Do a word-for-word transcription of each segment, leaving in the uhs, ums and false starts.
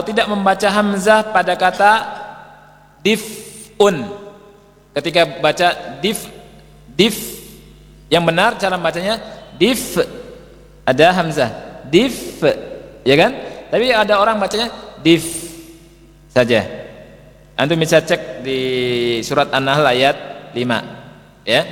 tidak membaca hamzah pada kata dif'un. Ketika baca dif, dif, yang benar cara bacanya dif, ada hamzah, dif, ya kan? Tapi ada orang bacanya dif saja. Antum bisa cek di surat An-Nahl ayat lima, ya.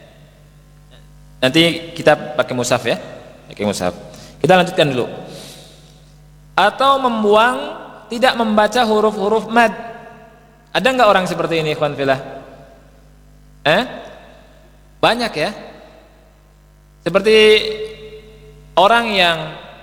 Nanti kita pakai mushaf ya, pakai mushaf. Kita lanjutkan dulu. Atau membuang, tidak membaca huruf-huruf mad. Ada nggak orang seperti ini, ikhwan fillah? Eh? Banyak ya. Seperti orang yang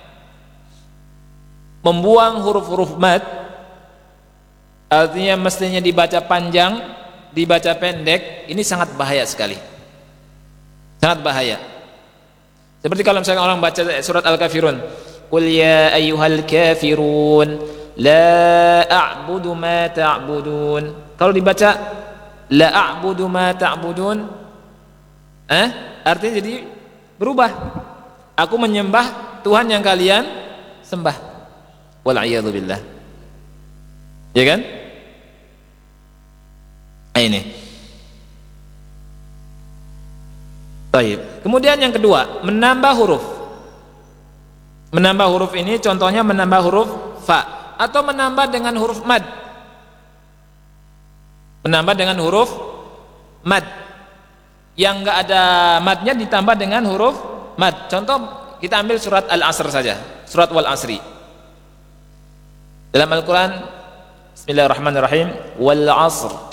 membuang huruf-huruf mad, artinya mestinya dibaca panjang, dibaca pendek. Ini sangat bahaya sekali. Sangat bahaya. Seperti kalau misalnya orang baca surat Al-Kafirun, qul ya ayyuhal kafirun la a'budu ma ta'budun. Kalau dibaca la a'budu ma ta'budun, eh artinya jadi berubah. Aku menyembah Tuhan yang kalian sembah. Wal a'yadzu billah. Ya kan? Ini. Baik. Kemudian yang kedua, menambah huruf. Menambah huruf ini contohnya menambah huruf fa atau menambah dengan huruf mad. Menambah dengan huruf mad. Yang enggak ada madnya ditambah dengan huruf mad. Contoh kita ambil surat Al-Asr saja, surat Wal Asri. Dalam Al-Qur'an Bismillahirrahmanirrahim, wal 'asr